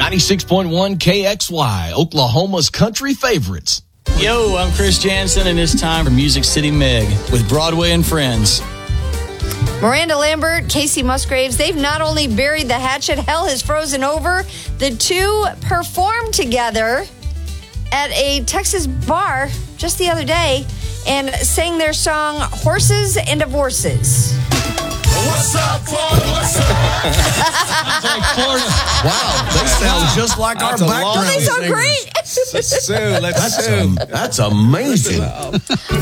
96.1 KXY, Oklahoma's country favorites. Yo, I'm Chris Jansen, and it's time for Music City Meg with Broadway and Friends. Miranda Lambert, Casey Musgraves, they've not only buried the hatchet, hell has frozen over. The two performed together at a Texas bar just the other day and sang their song Horses and Divorces. What's up, Florida? What's up? Wow, they sound just like our background. Oh, they sound great. Let's sue. That's amazing.